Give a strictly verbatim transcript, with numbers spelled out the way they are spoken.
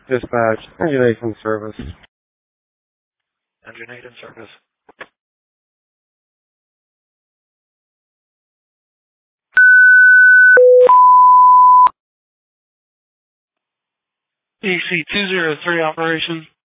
Dispatch, Engine eight in service. Engine eight in service. E C two zero three operation.